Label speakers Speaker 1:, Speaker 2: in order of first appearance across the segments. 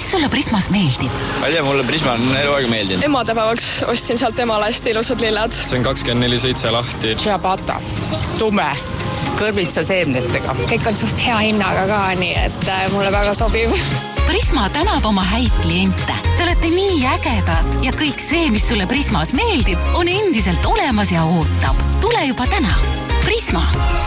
Speaker 1: mis sulle Prismas meeldib?
Speaker 2: Ma ei tea, mulle Prisma on eluaega meeldinud.
Speaker 3: Emadepäevaks ostsin sealt emale hästi ilusad lillad.
Speaker 2: See on 24/7 lahti.
Speaker 4: Ciabatta, tume, kõrvitsa seemnetega.
Speaker 3: Kõik on suht hea hinnaga ka, nii et mulle väga sobib.
Speaker 1: Prisma tänab oma häid kliente. Te olete nii ägedad ja kõik see, mis sulle Prismas meeldib, on endiselt olemas ja ootab. Tule juba täna. Prisma.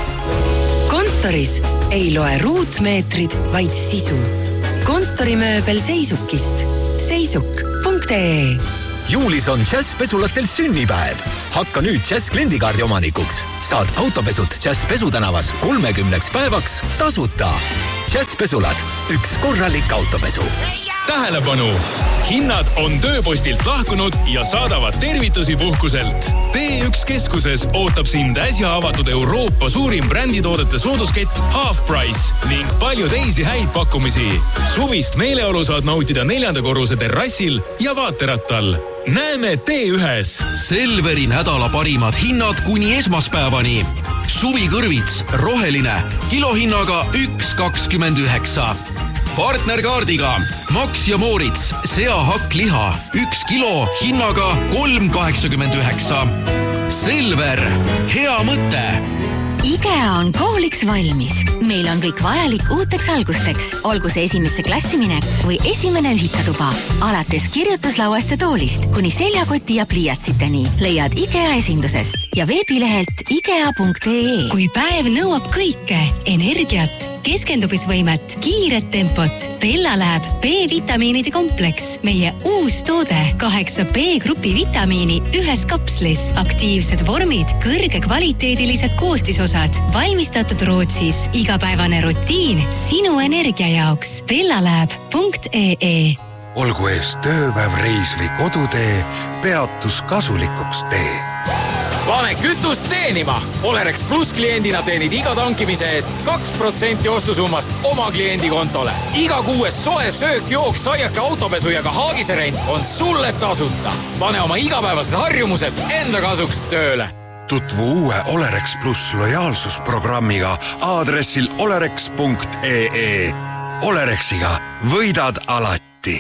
Speaker 5: Kontoris ei loe ruutmeetrid, vaid sisu. Kontorimööbel Seisukist. Seisuk.ee.
Speaker 6: Juulis on Jazz Pesulatel sünnipäev. Hakka nüüd Jazz kliendikaardi omanikuks. Saad autopesud Jazz Pesutänavas 30 päevaks tasuta. Jazz Pesulad, üks korralik autopesu.
Speaker 7: Tähelepanu! Hinnad on tööpostilt lahkunud ja saadavad tervitusi puhkuselt. T1 keskuses ootab sind äsja avatud Euroopa suurim bränditoodete sooduskett Half Price ning palju teisi häid pakkumisi. Suvist meeleolu saad nautida 4. korruse terrassil ja vaaterattal. Näeme T1-s.
Speaker 8: Selveri nädala parimad hinnad kuni esmaspäevani. Suvikõrvits, roheline, kilohinnaga 1,29. Partnerkaardiga Max ja Moritz, seahakk-liha, 1 kilo hinnaga 3,89. Selver, hea mõte.
Speaker 1: IKEA on kooliks valmis. Meil on kõik vajalik uuteks algusteks. Olgu see esimesse klassi minek või esimene ühikatuba. Alates kirjutuslauast ja toolist kuni seljakoti ja pliiatsiteni leiad IKEA esindusest ja veebilehelt ikea.ee.
Speaker 5: Kui päev nõuab kõike, energiat, keskendumisvõimet, kiiret tempot, Bella läheb B-vitamiinide kompleks. Meie uus toode 8 B-grupi vitamiini ühes kapslis. Aktiivsed vormid, kõrge kvaliteedilised koostisosad. Valmistatud Rootsis. Igapäevane rutiin sinu energia jaoks. bellalab.ee.
Speaker 9: Olgu ees tööpäev, reis või kodutee, peatus kasulikuks tee.
Speaker 10: Pane kütust teenima! Olerex Plus kliendina teenid iga tankimise eest 2% ostusummast oma kliendi kontole. Iga kuues soe söök, jook, saiake, autopesu ja ka haagiserent on sulle tasuta. Pane oma igapäevased harjumused enda kasuks tööle.
Speaker 9: Tutvu uue Olerex Plus lojaalsusprogrammiga aadressil olerex.ee. Olerexiga võidad alati.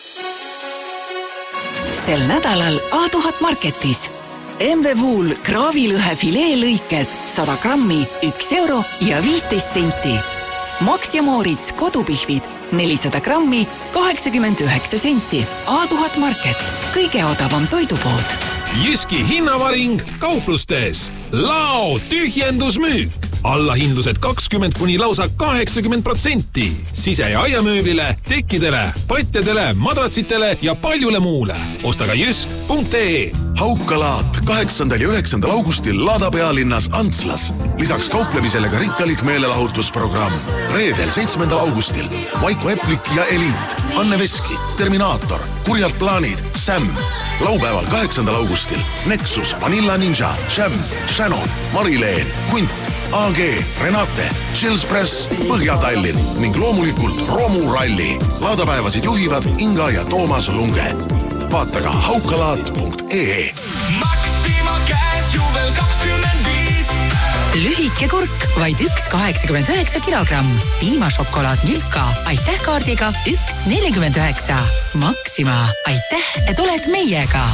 Speaker 5: Sel nädalal A1000 Marketis. MV Wool kraavilõhe fileelõiked 100 grammi 1 euro ja 15 senti. Max ja Moritz kodupihvid 400 grammi 89 senti. A1000 Market, kõige odavam toidupood.
Speaker 8: Jyski hinnavaring kauplustes. Lao tühjendusmüük. Allahindlused 20 kuni lausa 80%. Sise- ja aiamööblile, tekkidele, patjadele, madratsitele ja paljule muule. Osta ka jysk.ee.
Speaker 11: Haukalaat 8. ja 9. augustil Lada pealinnas Antslas. Lisaks kauplemisele ka rikkalik meelelahutusprogramm. Reedel 7. augustil Vaiko Eplik ja Eliit, Anne Veski, Terminaator, Kurjalt plaanid, Sam. Laupäeval 8. augustil Nexus, Vanilla Ninja, Jam, Shannon, Marileen, Hunt, AG, Renate, Chillspress, Põhja-Tallinn ning loomulikult Romu Ralli. Laadapäevasid juhivad Inga ja Toomas Lunge. Vaata ka haukalaat.ee.
Speaker 7: Maxima käes juvel 25.
Speaker 5: Lühike kurk, vaid 1,89 kilogramm. Piimašokolaad Milka, aitäh kaardiga 1,49. Maxima, aitäh, et oled meiega.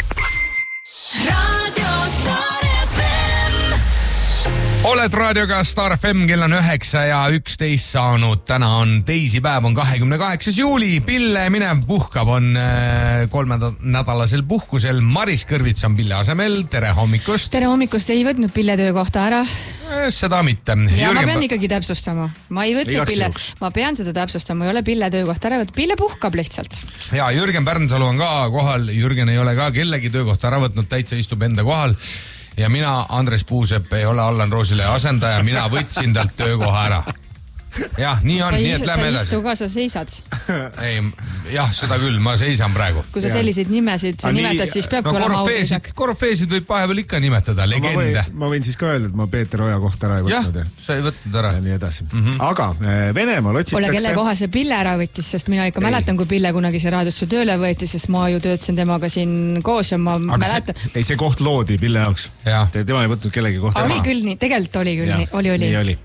Speaker 12: Oled raadioga Star FM, kell on 9 ja 11 saanud. Täna on teisipäev, on 28. juuli. Pille minev puhkab, on 3 nädalasel puhkusel. Maris Kõrvits on Pille asemel. Tere hommikust.
Speaker 13: Tere hommikust. Ei võtnud Pille töökohta ära?
Speaker 12: Seda mitte.
Speaker 13: Ja ma pean ikkagi täpsustama. Ma ei võtnud Pille. Ma pean seda täpsustama. Ei ole Pille töökohta ära võtnud. Pille puhkab lihtsalt.
Speaker 12: Ja Jürgen Pärnsalu on ka kohal. Jürgen ei ole ka kellegi töökohta ära võtnud. Täitsa istub enda kohal. Ja mina, Andres Puusepp, ei ole Allan Roosile asendaja, mina võtsin talt töökoha ära. Jah, nii on, nii et lähme edasi.
Speaker 13: Sa istu ka, sa seisad.
Speaker 12: Ei, jah, seda küll, ma seisan praegu.
Speaker 13: Kui sa selliseid nimesid nimetad, siis peabki olema ausaisak.
Speaker 12: Korofeesid võib vahepeal ikka nimetada, legende.
Speaker 14: Ma võin siis ka öelda, et ma Peeter Oja kohta ära ei võtnud.
Speaker 12: Jah, sa ei võtnud ära.
Speaker 14: Ja nii edasi. Aga Venemaal otsitakse...
Speaker 13: Ole kelle koha see Pille ära võttis, sest mina ikka mäletan, kui Pille kunagi see raadiosse tööle võeti, sest ma ju töötasin temaga siin koos ja ma mäletan...
Speaker 14: Ei, see koht loodi Pille jaoks. Tema ei võtnud kellegi kohta ära.
Speaker 13: Oli küll nii, tegelikult oli küll nii. Oli.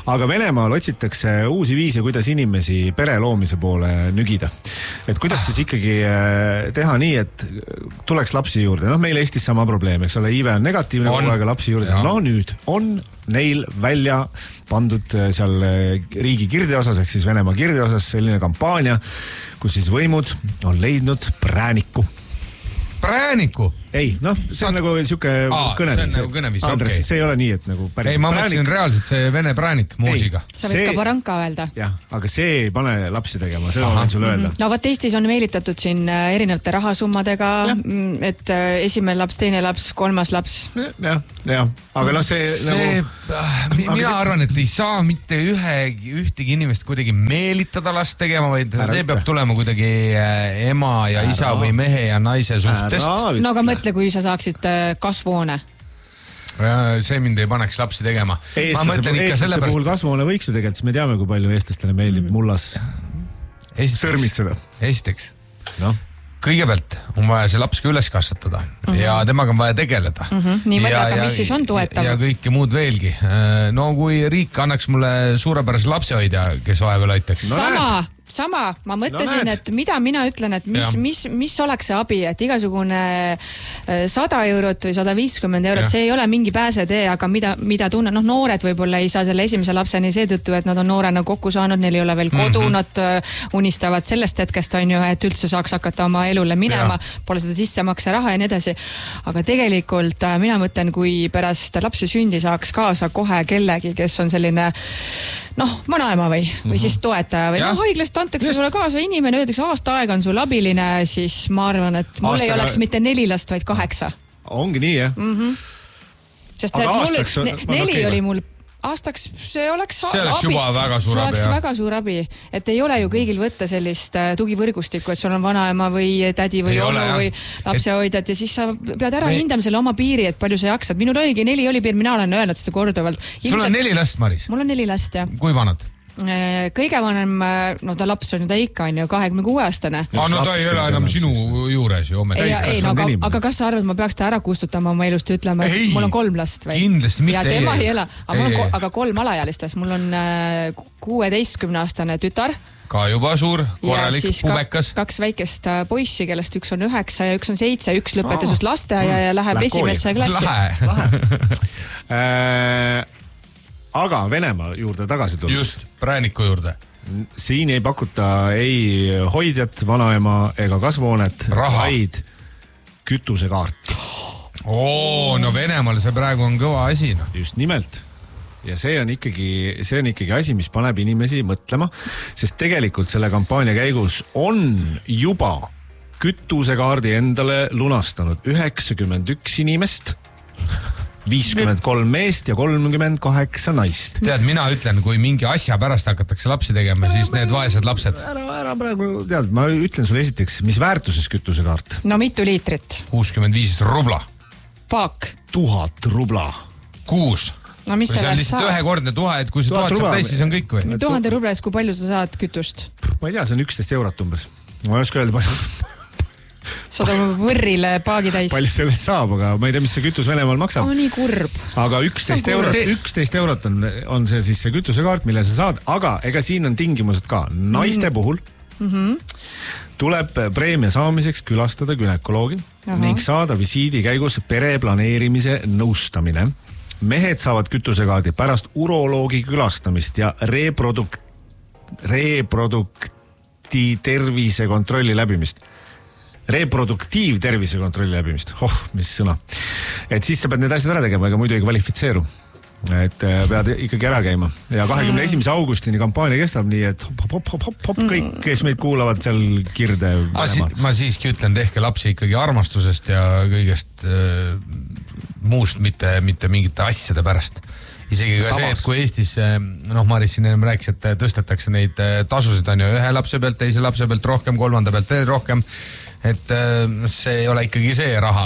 Speaker 14: aga Venemaal otsitakse uusi viise, kuidas inimesi pere loomise poole nügida. Et kuidas siis ikkagi teha nii, et tuleks lapsi juurde. Meil Eestis sama probleem, eks ole, iive on negatiivne, kogu aega lapsi juurde. Nüüd on neil välja pandud seal riigi kirdeosas, ehk siis Venemaa kirdeosas selline kampaania, kus siis võimud on leidnud prääniku.
Speaker 12: Prääniku?
Speaker 14: Ei, see on nagu siuke kõneviis.
Speaker 12: See on nagu kõneviis,
Speaker 14: Andres, see ei ole nii, et nagu päris
Speaker 12: ei, ma mõtlesin reaalselt see vene präänik muusiga.
Speaker 13: Sa võid ka baranka öelda.
Speaker 14: Jah, aga see ei pane lapsi tegema, seda olen sulle öelda.
Speaker 13: No võt Eestis on meelitatud siin erinevate rahasummadega, et esimene laps, teine laps, kolmas laps.
Speaker 14: Jah, aga see
Speaker 12: mina arvan, et ei saa mitte ühtegi inimest kuidagi meelitada last tegema, vaid see peab tulema kuidagi ema ja isa või mehe ja naise suhtest.
Speaker 13: No aga mõtle, kui sa saaksid kasvuhoone.
Speaker 12: See mind ei paneks lapsi tegema.
Speaker 14: Eestlaste puhul kasvuhoone võiks ju tegelikult, siis me teame, kui palju eestlastele meeldib mullas sõrmitseda.
Speaker 12: Esiteks. Kõigepealt on vaja see laps ka üles kasvatada ja temaga on vaja tegeleda.
Speaker 13: Nii mõtle, aga mis siis on toetav?
Speaker 12: Ja kõike muud veelgi. No kui riik annaks mulle suurepärase lapsehoidja, kes vahepeal aitaks.
Speaker 13: Sama, ma mõtlesin, et mida mina ütlen, et mis oleks see abi, et igasugune 100 eurot või 150 eurot, see ei ole mingi pääsetee, aga mida tunnen, noored võib-olla ei saa selle esimese lapseni seetõttu, et nad on noorena kokku saanud, neil ei ole veel kodu, nad unistavad sellest hetkest, et üldse saaks hakata oma elule minema, pole seda sissemakse raha ja nii edasi. Aga tegelikult mina mõtlen, kui pärast lapse sündi saaks kaasa kohe kellegi, kes on selline vanaema või siis toetaja või haiglast antakse sulle kaasa inimene, öeldakse aasta aega on sul abiline, siis ma arvan, et mul ei oleks mitte 4 last, vaid 8.
Speaker 14: Ongi nii, jah?
Speaker 13: Sest et 4 oli mul aastaks, see oleks
Speaker 12: juba väga suur abi.
Speaker 13: See oleks väga suur abi, et ei ole ju kõigil võtta sellist tugivõrgustikku, et sul on vanaema või tädi või onu või lapsehoidjad ja siis sa pead ära hindama selle oma piiri, et palju sa jaksad. Minul oligi 4 oli piir, mina olen öelnud seda korduvalt.
Speaker 12: Sul on 4 last, Maris?
Speaker 13: Mul on 4 last, jah.
Speaker 12: Kui vanad?
Speaker 13: Kõige vanem, ta laps on ju ta ikka on ju 26-aastane.
Speaker 12: No ta ei ole enam sinu juures ju.
Speaker 13: Aga kas sa arvad, ma peaks ta ära kustutama oma elust ja ütlema, et mul on 3 last või?
Speaker 12: Kindlasti mitte.
Speaker 13: Ja tema ei ela, aga 3 alaealistes. Mul on 16-aastane tütar.
Speaker 12: Ka juba suur, korralik, pubekas.
Speaker 13: 2 väikest poissi, kellest üks on 9 ja üks on 7. Üks lõpetas just lasteaia ja läheb esimesse klassi.
Speaker 14: Aga Venemaa juurde tagasi tulnud.
Speaker 12: Just, prääniku juurde.
Speaker 14: Siin ei pakuta ei hoidjat, vanaema ega kasvuhoonet, vaid kütusekaarti.
Speaker 12: No Venemaal see praegu on kõva asi.
Speaker 14: Just nimelt. Ja see on ikkagi asi, mis paneb inimesi mõtlema, sest tegelikult selle kampaania käigus on juba kütusekaardi endale lunastanud 91 inimest, 53 meest ja 38 naist.
Speaker 12: Tead, mina ütlen, kui mingi asja pärast hakatakse lapsi tegema, siis need vaesed lapsed.
Speaker 14: Ära praegu, tead, ma ütlen sulle esiteks, mis väärtuses kütusekaart?
Speaker 13: No mitu liitrit?
Speaker 12: 65 rubla.
Speaker 13: Paak?
Speaker 14: 1000 rubla.
Speaker 12: Kuus.
Speaker 13: No mis
Speaker 12: see on lihtsalt ühekordne 1000, et kui see 1000 saab täis, siis on kõik või?
Speaker 13: 1000 rubla, kui palju sa saad kütust?
Speaker 14: Ma ei tea, see on 11 eurot umbes. Ma ei oska öelda palju.
Speaker 13: Saad oma võrrile paagi täis.
Speaker 14: Palju sellest saab, aga ma ei tea, mis see kütus Venemaal maksab.
Speaker 13: Nii kurb.
Speaker 14: Aga 11 eurot on see siis see kütusekaart, mille sa saad, aga ega siin on tingimused ka. Naiste puhul tuleb preemia saamiseks külastada günekoloogi ning saada visiidi käigus pereplaneerimise nõustamine. Mehed saavad kütusekaardi pärast uroloogi külastamist ja reproduktiivtervise kontrolli läbimist. Mis sõna. Et siis sa pead need asjad ära tegema, ega muidu ei kvalifitseeru. Et pead ikkagi ära käima. Ja 21. augustini kampaania kestab nii, et hop, kõik, kes meid kuulavad seal kirde.
Speaker 12: Ma siiski ütlen, tehke lapsi ikkagi armastusest ja kõigest muust, mitte mingite asjade pärast. Isegi ka see, et kui Eestis, Maris siin enam rääkis, et tõstetakse neid tasusid on ju ühe lapse pealt, teise lapse pealt rohkem, kolmanda pealt veel rohkem. Et see ei ole ikkagi see raha,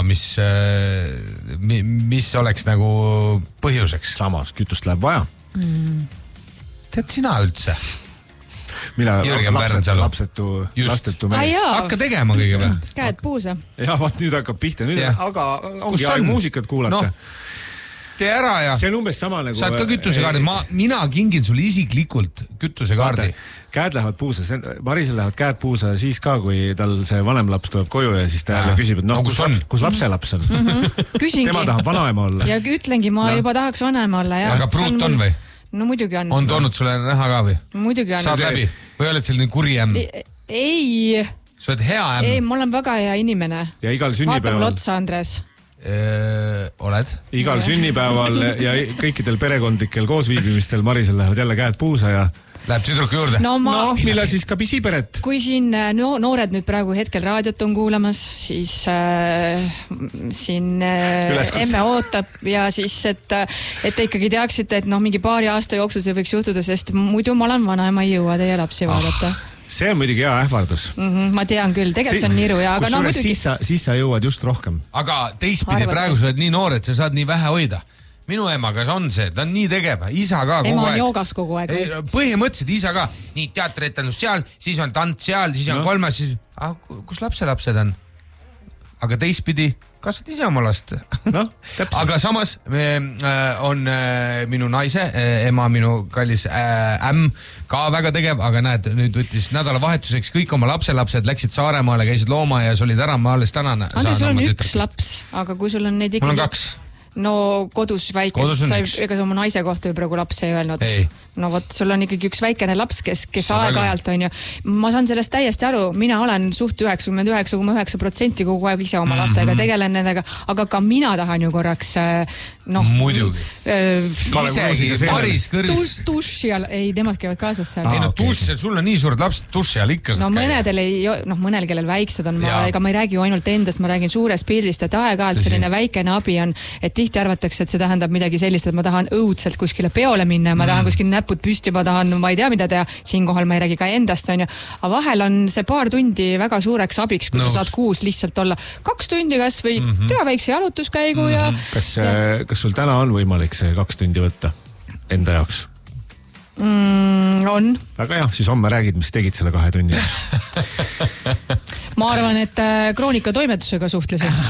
Speaker 12: mis oleks nagu põhjuseks.
Speaker 14: Samas, kütust läheb vaja.
Speaker 12: Tead sina üldse?
Speaker 14: Jürgen Pärnsalu. Lastetu mees.
Speaker 12: Hakka tegema kõigepealt.
Speaker 13: Käed puusa.
Speaker 14: Ja vaat nüüd hakkab pihta. Nüüd, aga ongi aeg muusikat kuulata.
Speaker 12: tee ära ja
Speaker 14: see on umbes sama nagu
Speaker 12: saad ka kütusekaardi. Mina kingin sulle isiklikult kütusekaardi.
Speaker 14: Käed lähevad puusa, Marisel lähevad käed puusa siis ka, kui tal see vanem laps tuleb koju ja siis ta jälle küsib, et kus lapselaps on? Tema tahab vanaema olla.
Speaker 13: Ja ütlengi, ma juba tahaks vanaema olla.
Speaker 12: Aga pruut on või?
Speaker 13: No muidugi on.
Speaker 12: On toonud sulle näha ka või?
Speaker 13: Muidugi on.
Speaker 12: Saad läbi? Või oled selline kuri ämm?
Speaker 13: Ei.
Speaker 12: Sa oled hea ämm?
Speaker 13: Ei, ma olen väga hea inimene.
Speaker 14: Ja igal sünnipäeval...
Speaker 13: Vaata mul otsa, Andres.
Speaker 12: Oled?
Speaker 14: Igal sünnipäeval ja kõikidel perekondlikel koosviibimistel Marisel lähevad jälle käed puusa ja
Speaker 12: läheb tüdruku juurde?
Speaker 14: Millal siis ka pisiperet?
Speaker 13: Kui siin noored nüüd praegu hetkel raadiot on kuulamas, siis siin emme ootab ja siis, et te ikkagi teaksite, et mingi paari aasta jooksul see võiks juhtuda, sest muidu ma olen vana ja ma ei jõua teie lapsi vaadata.
Speaker 14: See on muidugi hea ähvardus.
Speaker 13: Ma tean küll, tegelikult see on niru.
Speaker 14: Siis sa jõuad just rohkem.
Speaker 12: Aga teistpidi praegu sa oled nii noor, et sa saad nii vähe hoida. Minu emaga see on see, ta on nii tegev, isa ka kogu aeg.
Speaker 13: Ema on joogas kogu aeg.
Speaker 12: Põhimõtteliselt isa ka, nii teatrietendus seal, siis on tants seal, siis on kolmas, siis kus lapselapsed on? Aga teistpidi, kasvad ise oma last. Aga samas on minu naise, ema, minu kallis ämm ka väga tegev, aga näed, nüüd võttis nädalavahetuseks kõik oma lapselapsed, läksid Saaremaale, käisid looma ja sul oli täna, ma alles tänan.
Speaker 13: Andres, sul on üks laps, aga kui sul on neid ikkagi...
Speaker 12: Mul on 2.
Speaker 13: No kodus väikes, ega sa oma naise kohta ju praegu laps ei öelnud. No vot, sul on ikkagi üks väikene laps, kes aeg-ajalt on ju. Ma saan sellest täiesti aru, mina olen suht 99,9% kogu aeg ise oma lastega, tegelen nendega, aga ka mina tahan ju korraks
Speaker 12: muidugi. Isegi paris kõrvis.
Speaker 13: Duši all, ei, nemad käivad kaasas seal.
Speaker 12: Ei no duši, sul on nii suured lapsed, duši all ikka
Speaker 13: saad käia. Mõnel, kellel väiksed on, ega ma ei räägi ju ainult endast, ma räägin suurest pildist, et aeg-ajalt selline väikene abi on, et tihti arvatakse, et see tähendab midagi sellist, et ma tahan õudselt kuskile peole minna, ma tahan kuskil näpud püsti, ma tahan, ma ei tea, mida teha, siinkohal ma ei räägi ka endast, on ju. Aga vahel on see paar tundi väga suureks abiks, kui sa saad kuus lihtsalt olla 2 tundi kas või teha väikse jalutuskäigu ja...
Speaker 14: Kas sul täna on võimalik see 2 tundi võtta enda jaoks?
Speaker 13: On.
Speaker 14: Aga jah, siis homme räägid, mis tegid selle 2 tunni jaoks.
Speaker 13: Ma arvan, et Kroonika toimetusega suhtlesin.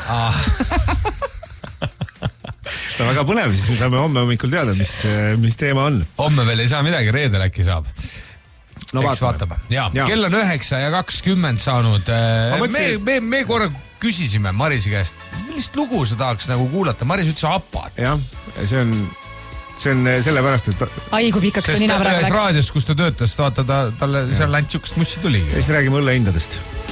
Speaker 14: No väga põnev, siis me saame homme hommikul teada, mis teema on.
Speaker 12: Homme veel ei saa midagi, reedel äkki saab.
Speaker 14: No vaatame.
Speaker 12: Ja, kell on 9:20 saanud. Me korra küsisime Marise käest, millist lugu sa tahaks nagu kuulata? Maris ütles Apad.
Speaker 14: Jah, see on sellepärast, et...
Speaker 13: Ai, kui pikaks see nina praegu läks.
Speaker 12: Sest raadios, kus ta töötas, vaata talle seal ainult sihukest mussi tuligi.
Speaker 14: Ja siis räägime õllehindadest.